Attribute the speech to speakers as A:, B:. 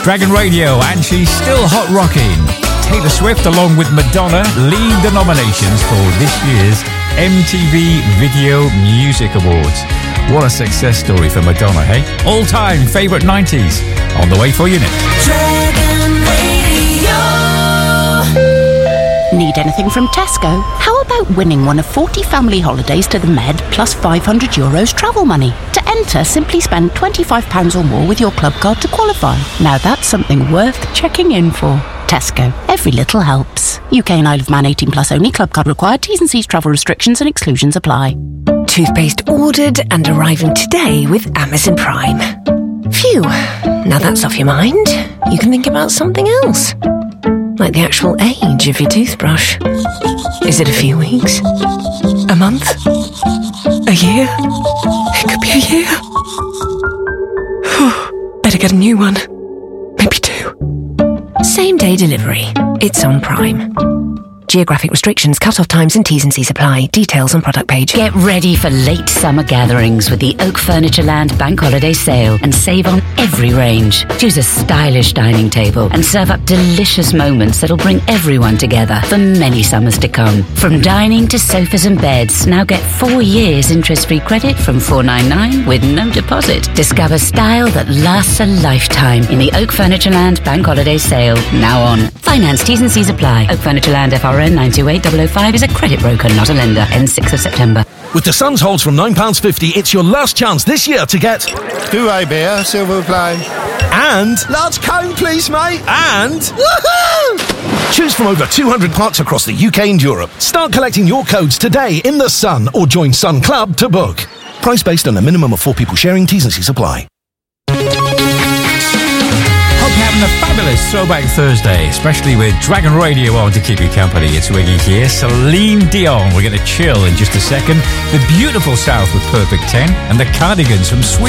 A: Dragon Radio, and she's still hot rocking. Taylor Swift, along with Madonna, lead the nominations for this year's MTV Video Music Awards. What a success story for Madonna, hey? All-time favourite 90s. On the way for you next.
B: Dragon Radio.
C: Need anything from Tesco? How about winning one of 40 family holidays to the Med plus €500 travel money? To enter, simply spend £25 or more with your club card to qualify. Now that's something worth checking in for. Tesco. Every little helps. UK and Isle of Man 18 plus only. Club card required. T's and C's, travel restrictions and exclusions apply.
D: Toothpaste ordered and arriving today with Amazon Prime. Phew. Now that's off your mind. You can think about something else. Like the actual age of your toothbrush. Is it a few weeks? A month? A year? It could be a year. Better get a new one. Maybe two. Same day delivery. It's on Prime. Geographic restrictions, cut-off times and T's and C's apply. Details on product page.
E: Get ready for late summer gatherings with the Oak Furniture Land Bank Holiday Sale and save on every range. Choose a stylish dining table and serve up delicious moments that'll bring everyone together for many summers to come. From dining to sofas and beds, now get 4 years interest-free credit from $499 with no deposit. Discover style that lasts a lifetime in the Oak Furniture Land Bank Holiday Sale. Now on. Finance, T's and C's apply. Oak Furniture Land FRN 928005 is a credit broker, not a lender. Ends 6th of September.
F: With the Suns holds from £9.50, it's your last chance this year to get...
G: Two-way beer, silver play.
F: And...
G: Large cone, please, mate.
F: And...
G: Woohoo!
F: Choose from over 200 parks across the UK and Europe. Start collecting your codes today in the Sun or join Sun Club to book. Price based on a minimum of 4 people sharing. T's and C's apply.
A: Having a fabulous Throwback Thursday, especially with Dragon Radio on to keep you company. It's Wiggy here. Celine Dion. We're going to chill in just a second. The beautiful South with Perfect 10 and the Cardigans from Sweden.